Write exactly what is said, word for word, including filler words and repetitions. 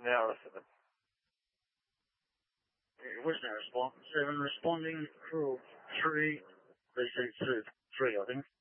Yeah, listen. Where's that response? Seven responding, crew three, precinct two, three, I think.